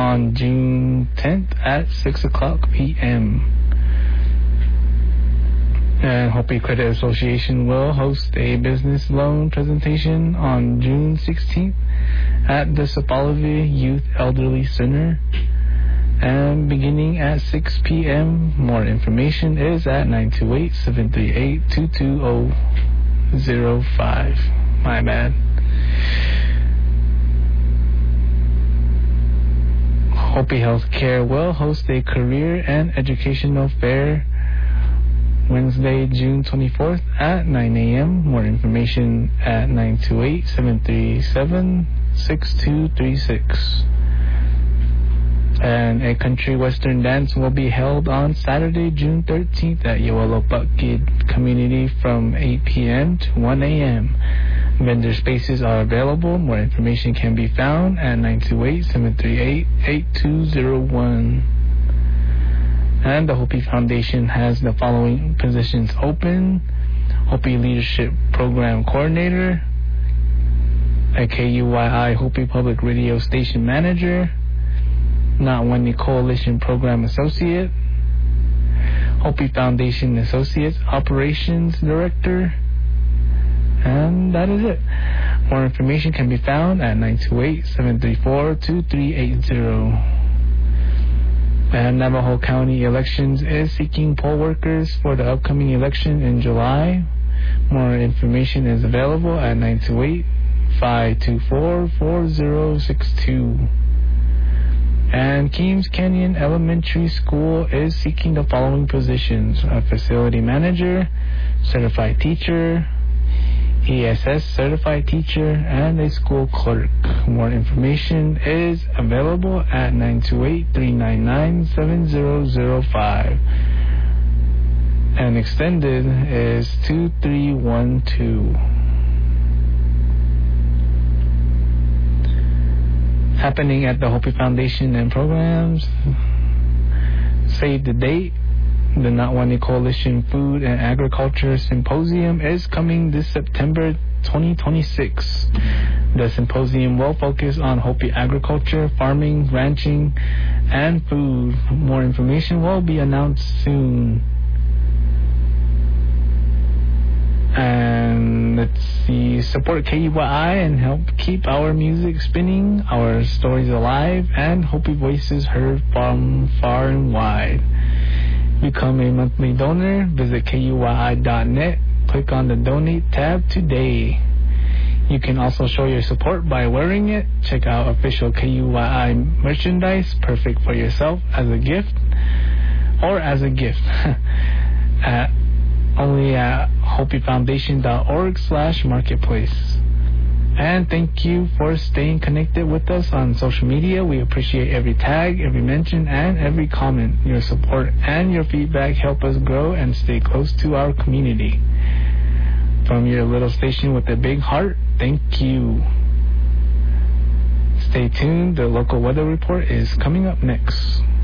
on June 10th at 6 o'clock p.m. And Hopi Credit Association will host a business loan presentation on June 16th at the Sapalavi Youth Elderly Center, and beginning at 6 p.m. More information is at 928-738-22005. My bad. Hopi Healthcare will host a career and educational fair Wednesday, June 24th at 9 a.m. More information at 928-737-6236. And a country western dance will be held on Saturday, June 13th at Yawalopakid Community from 8 p.m. to 1 a.m. Vendor spaces are available. More information can be found at 928-738-8201. And the Hopi Foundation has the following positions open: Hopi Leadership Program Coordinator, a KUYI Hopi Public Radio Station Manager, Not Wendy Coalition Program Associate, Hopi Foundation Associates Operations Director, and that is it. More information can be found at 928-734-2380. And Navajo County Elections is seeking poll workers for the upcoming election in July. More information is available at 928-524-4062. And Keams Canyon Elementary School is seeking the following positions: a facility manager, certified teacher, ESS certified teacher, and a school clerk. More information is available at 928-399-7005. And extended is 2312. Happening at the Hopi Foundation and programs. Save the date. The Natwani Coalition Food and Agriculture Symposium is coming this September 2026. The symposium will focus on Hopi agriculture, farming, ranching, and food. More information will be announced soon. And let's see, support KUYI and help keep our music spinning, our stories alive, and Hopi voices heard from far and wide. Become a monthly donor. Visit KUYI.net. Click on the Donate tab today. You can also show your support by wearing it. Check out official KUYI merchandise, perfect for yourself as a gift or as a gift. Only at HopiFoundation.org/marketplace. And thank you for staying connected with us on social media. We appreciate every tag, every mention, and every comment. Your support and your feedback help us grow and stay close to our community. From your little station with a big heart, thank you. Stay tuned. The local weather report is coming up next.